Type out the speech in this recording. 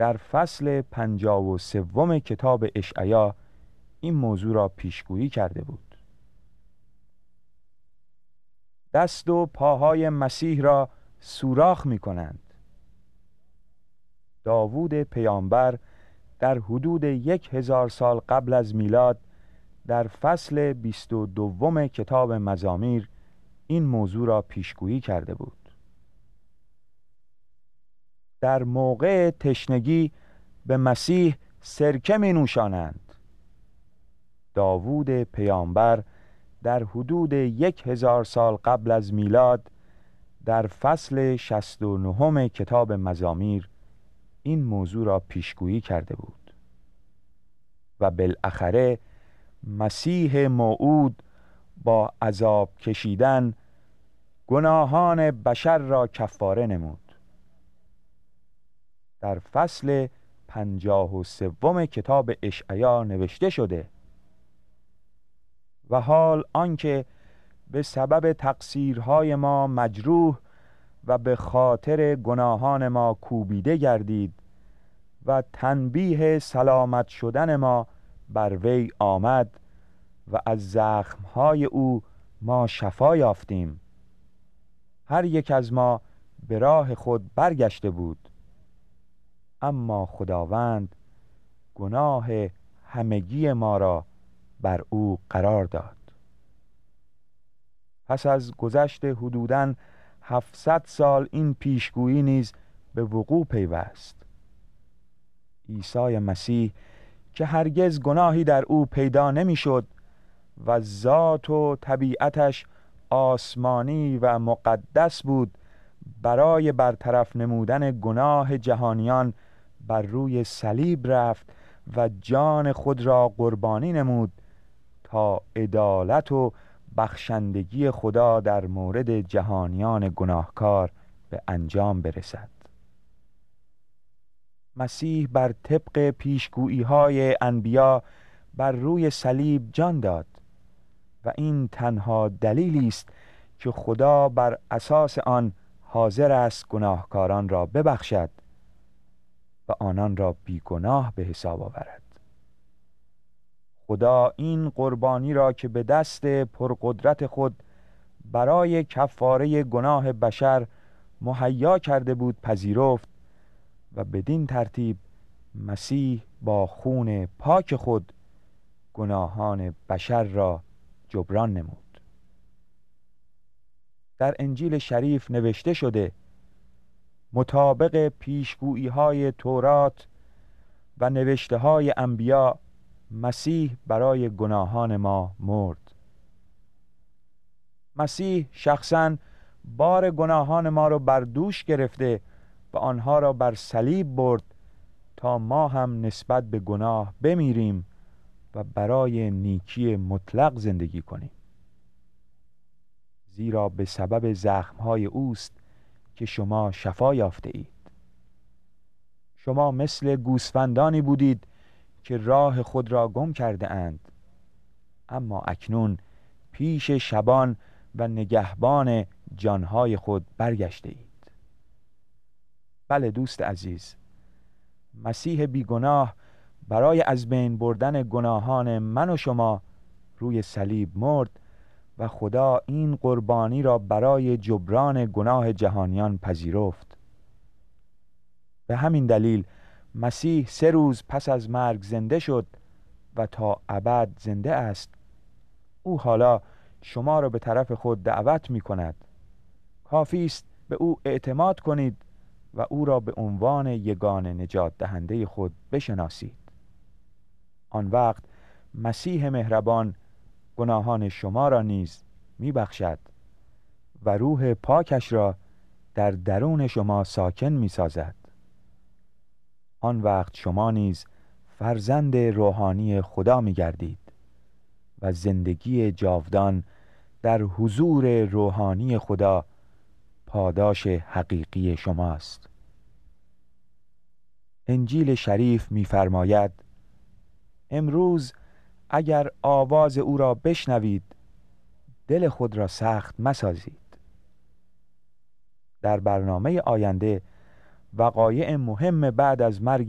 در فصل 53 کتاب اشعیا این موضوع را پیشگویی کرده بود. دست و پاهای مسیح را سوراخ می کنند. داوود پیامبر در حدود 1000 سال قبل از میلاد در فصل 22 کتاب مزامیر این موضوع را پیشگویی کرده بود. در موقع تشنگی به مسیح سرکه می نوشانند. داوود پیامبر در حدود 1000 سال قبل از میلاد در فصل 69 کتاب مزامیر این موضوع را پیشگویی کرده بود و بالاخره مسیح موعود با عذاب کشیدن گناهان بشر را کفاره نمود. در فصل 53 کتاب اشعیا نوشته شده: و حال آنکه به سبب تقصیرهای ما مجروح و به خاطر گناهان ما کوبیده گردید و تنبیه سلامت شدن ما بر وی آمد و از زخمهای او ما شفا یافتیم. هر یک از ما به راه خود برگشته بود، اما خداوند گناه همگی ما را بر او قرار داد. پس از گذشت حدوداً 700 سال این پیشگویی نیز به وقوع پیوست. عیسی مسیح که هرگز گناهی در او پیدا نمی‌شد و ذات و طبیعتش آسمانی و مقدس بود، برای برطرف نمودن گناه جهانیان بر روی صلیب رفت و جان خود را قربانی نمود تا عدالت و بخشندگی خدا در مورد جهانیان گناهکار به انجام برسد. مسیح بر طبق پیشگویی‌های انبیا بر روی صلیب جان داد و این تنها دلیلی است که خدا بر اساس آن حاضر است گناهکاران را ببخشد و آنان را بیگناه به حساب آورد. خدا این قربانی را که به دست پرقدرت خود برای کفاره گناه بشر مهیا کرده بود پذیرفت و بدین ترتیب مسیح با خون پاک خود گناهان بشر را جبران نمود. در انجیل شریف نوشته شده: مطابق پیشگویی‌های تورات و نوشته‌های انبیا مسیح برای گناهان ما مرد. مسیح شخصاً بار گناهان ما را بر دوش گرفته و آنها را بر صلیب برد تا ما هم نسبت به گناه بمیریم و برای نیکی مطلق زندگی کنیم. زیرا به سبب زخم‌های اوست که شما شفا یافته اید. شما مثل گوسفندانی بودید که راه خود را گم کرده اند، اما اکنون پیش شبان و نگهبان جانهای خود برگشته اید. بله دوست عزیز، مسیح بیگناه برای از بین بردن گناهان من و شما روی صلیب مرد و خدا این قربانی را برای جبران گناه جهانیان پذیرفت. به همین دلیل مسیح 3 روز پس از مرگ زنده شد و تا ابد زنده است. او حالا شما را به طرف خود دعوت می کند. کافی است به او اعتماد کنید و او را به عنوان یگانه نجات دهنده خود بشناسید. آن وقت مسیح مهربان گناهان شما را نیز می بخشد و روح پاکش را در درون شما ساکن می سازد. آن وقت شما نیز فرزند روحانی خدا می گردید و زندگی جاودان در حضور روحانی خدا پاداش حقیقی شماست. انجیل شریف می‌فرماید: امروز اگر آواز او را بشنوید دل خود را سخت مسازید. در برنامه آینده وقایع مهم بعد از مرگ